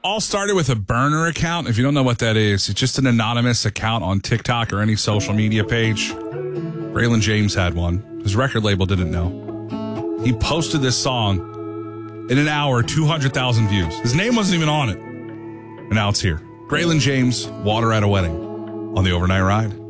all started with a burner account. If you don't know what that is, it's just an anonymous account on TikTok or any social media page. Braylon James had one. His record label didn't know. He posted this song in an hour, 200,000 views. His name wasn't even on it. And now it's here. Braylon James, Water at a Wedding on the Overnight Ride.